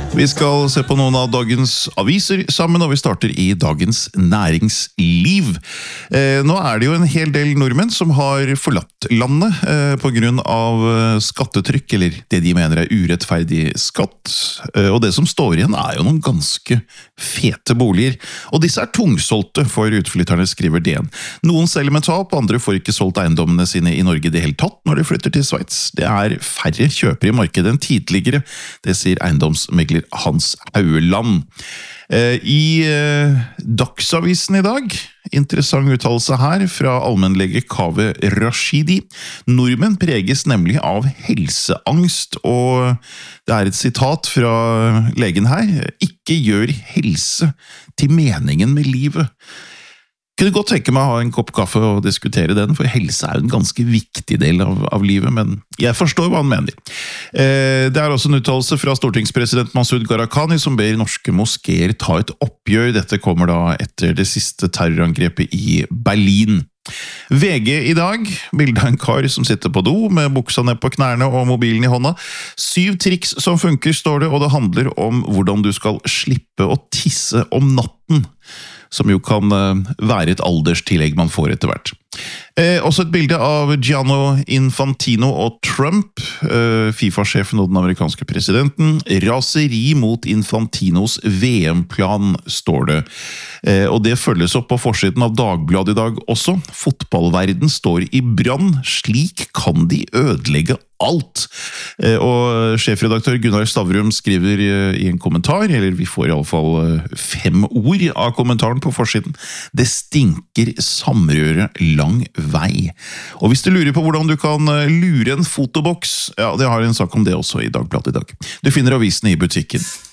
Vi skal se på noen av dagens aviser sammen, og vi starter i Dagens Næringsliv. Nå er det jo en hel del nordmenn som har forlatt landet på grunn av skattetrykk, eller det de mener er urettferdig skatt. Og det som står igjen er jo noen ganske fete boliger. Og disse er tungsolgte for utflytterne, skriver DN. Noen selger med tap, andre får ikke solgt eiendommene sine i Norge det hele tatt når de flytter til Sveits. Det er færre kjøpere i markedet enn tidligere, det sier eiendomsmegler Hans Haueland. I Dagsavisen i dag, interessant uttalelse her fra allmennlege Kaveh Rashidi. Nordmenn preges nemlig av helseangst, og det er et sitat fra legen her. Ikke gjør helse til meningen med livet. Kunne godt tenke meg å ha en kopp kaffe og diskutere den, for helse er jo en ganske viktig del av livet, men jeg forstår hva han mener. Det er også en uttalelse fra stortingspresident Masoud Gharahkhani som ber norske moskeer ta et oppgjør. Dette kommer da etter det siste terrorangrepet i Berlin. VG i dag, bildet av en kar som sitter på do med buksa ned på knærne og mobilen i hånda. 7 triks som funker, står det, og det handler om hvordan du skal slippe å tisse om natten, som jo kan være et alderstillegg man får etter hvert. Også et bilde av Gianni Infantino og Trump, FIFA-sjefen og den amerikanske presidenten. Raseri mot Infantinos VM-plan, står det. Og det følges opp på forsiden av Dagbladet i dag også. Fotballverden står i brann, slik kan de ødelegge alt. Og sjefredaktør Gunnar Stavrum skriver i en kommentar, eller vi får i alle fall 5 ord av kommentaren på forsiden: det stinker samrøre lang vei. Og hvis du lurer på hvordan du kan lure en fotoboks, ja, det har en sak om det også i Dagbladet i dag. Du finner avisene i butikken.